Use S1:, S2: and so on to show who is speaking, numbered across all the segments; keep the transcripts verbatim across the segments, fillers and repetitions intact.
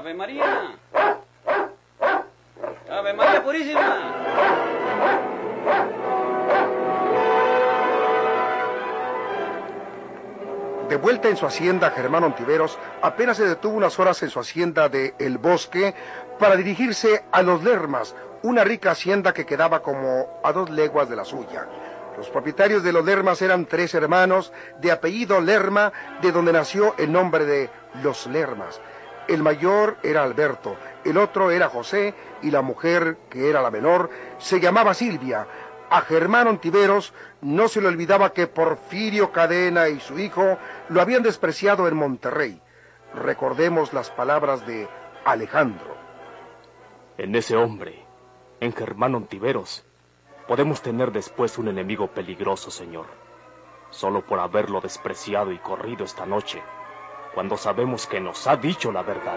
S1: ¡Ave María! ¡Ave María Purísima!
S2: De vuelta en su hacienda, Germán Ontiveros apenas se detuvo unas horas en su hacienda de El Bosque para dirigirse a Los Lermas, una rica hacienda que quedaba como a dos leguas de la suya. Los propietarios de Los Lermas eran tres hermanos de apellido Lerma, de donde nació el nombre de Los Lermas. El mayor era Alberto, el otro era José, y la mujer, que era la menor, se llamaba Silvia. A Germán Ontiveros no se le olvidaba que Porfirio Cadena y su hijo lo habían despreciado en Monterrey. Recordemos las palabras de Alejandro.
S3: En ese hombre, en Germán Ontiveros, podemos tener después un enemigo peligroso, señor. Solo por haberlo despreciado y corrido esta noche, cuando sabemos que nos ha dicho la verdad.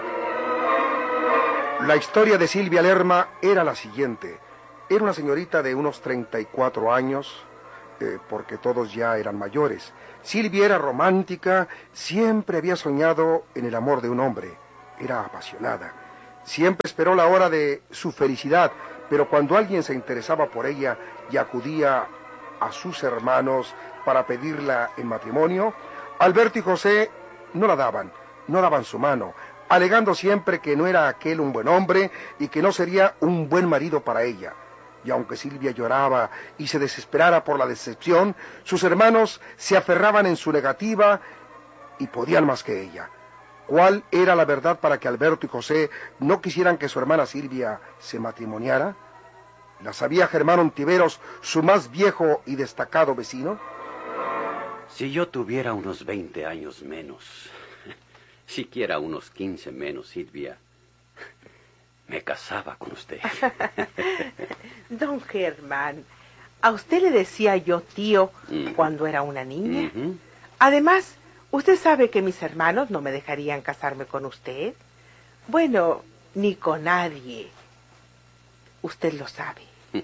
S2: La historia de Silvia Lerma era la siguiente. Era una señorita de unos treinta y cuatro años, eh, porque todos ya eran mayores. Silvia era romántica, siempre había soñado en el amor de un hombre. Era apasionada. Siempre esperó la hora de su felicidad, pero cuando alguien se interesaba por ella y acudía a sus hermanos para pedirla en matrimonio, Alberto y José no la daban, no daban su mano, alegando siempre que no era aquel un buen hombre y que no sería un buen marido para ella. Y aunque Silvia lloraba y se desesperara por la decepción, sus hermanos se aferraban en su negativa y podían más que ella. ¿Cuál era la verdad para que Alberto y José no quisieran que su hermana Silvia se matrimoniara? ¿La sabía Germán Ontiveros, su más viejo y destacado vecino?
S1: Si yo tuviera unos veinte años menos, siquiera unos quince menos, Silvia, me casaba con usted.
S4: Don Germán, a usted le decía yo tío
S1: Mm.
S4: cuando era una niña.
S1: Ujú.
S4: Además, usted sabe que mis hermanos no me dejarían casarme con usted. Bueno, ni con nadie. Usted lo sabe.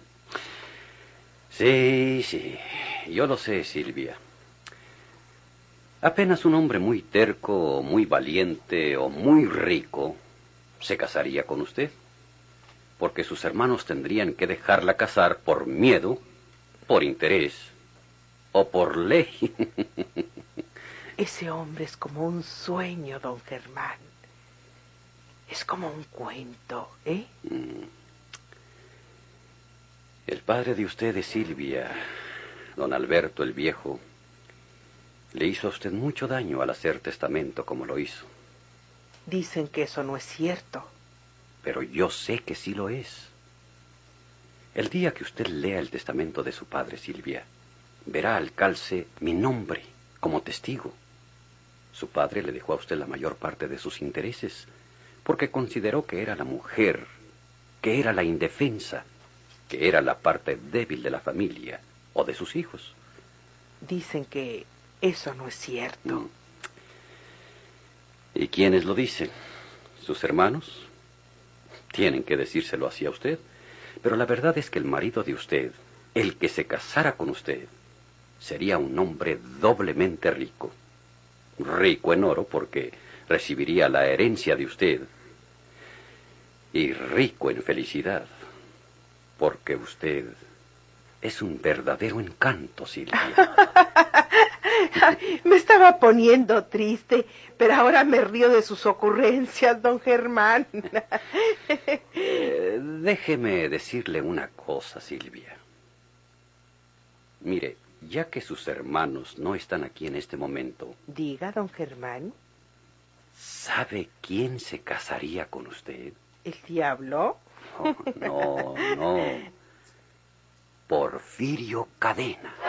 S1: Sí, sí, yo lo sé, Silvia. Apenas un hombre muy terco, o muy valiente, o muy rico, se casaría con usted, porque sus hermanos tendrían que dejarla casar por miedo, por interés, o por ley.
S4: Ese hombre es como un sueño, don Germán. Es como un cuento, ¿eh?
S1: Mm. El padre de usted, de Silvia, don Alberto el Viejo, le hizo a usted mucho daño al hacer testamento como lo hizo.
S4: Dicen que eso no es cierto.
S1: Pero yo sé que sí lo es. El día que usted lea el testamento de su padre, Silvia, verá al calce mi nombre como testigo. Su padre le dejó a usted la mayor parte de sus intereses, porque consideró que era la mujer, que era la indefensa, que era la parte débil de la familia o de sus hijos.
S4: Dicen que eso no es cierto.
S1: Mm. ¿Y quiénes lo dicen? ¿Sus hermanos? Tienen que decírselo así a usted. Pero la verdad es que el marido de usted, el que se casara con usted, sería un hombre doblemente rico. Rico en oro porque recibiría la herencia de usted. Y rico en felicidad porque usted es un verdadero encanto, Silvia.
S4: Me estaba poniendo triste, pero ahora me río de sus ocurrencias, don Germán.
S1: Eh, déjeme decirle una cosa, Silvia. Mire, ya que sus hermanos no están aquí en este momento,
S4: Diga, don Germán.
S1: ¿sabe quién se casaría con usted?
S4: ¿El diablo?
S1: Oh, no, no. Porfirio Cadena.